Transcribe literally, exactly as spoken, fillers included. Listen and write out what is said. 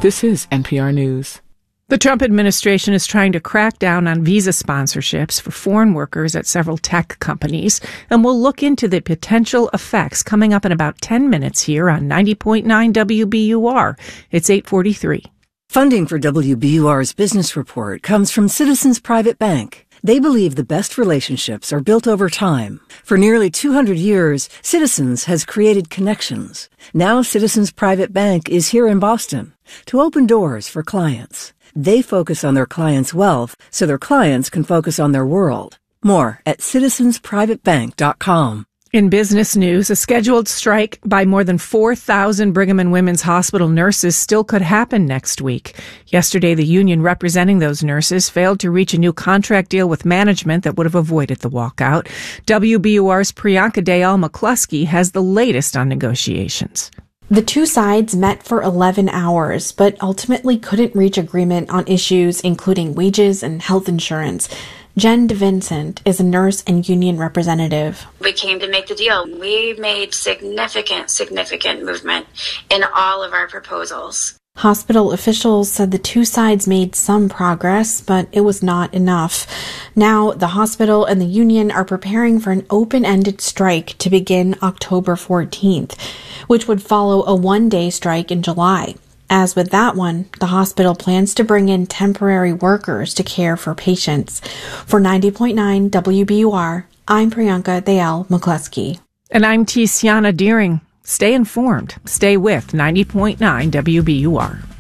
This is N P R News. The Trump administration is trying to crack down on visa sponsorships for foreign workers at several tech companies, and we'll look into the potential effects coming up in about ten minutes here on ninety point nine W B U R. It's eight forty-three. Funding for W B U R's Business Report comes from Citizens Private Bank. They believe the best relationships are built over time. For nearly two hundred years, Citizens has created connections. Now Citizens Private Bank is here in Boston to open doors for clients. They focus on their clients' wealth so their clients can focus on their world. More at citizens private bank dot com. In business news, a scheduled strike by more than four thousand Brigham and Women's Hospital nurses still could happen next week. Yesterday, the union representing those nurses failed to reach a new contract deal with management that would have avoided the walkout. W B U R's Priyanka Dayal McCluskey has the latest on negotiations. The two sides met for eleven hours, but ultimately couldn't reach agreement on issues including wages and health insurance. Jen DeVincent is a nurse and union representative. We came to make the deal. We made significant, significant movement in all of our proposals. Hospital officials said the two sides made some progress, but it was not enough. Now, the hospital and the union are preparing for an open-ended strike to begin October fourteenth, which would follow a one-day strike in July. As with that one, the hospital plans to bring in temporary workers to care for patients. For ninety point nine W B U R, I'm Priyanka Dayal McCluskey. And I'm Tiziana Deering. Stay informed. Stay with ninety point nine W B U R.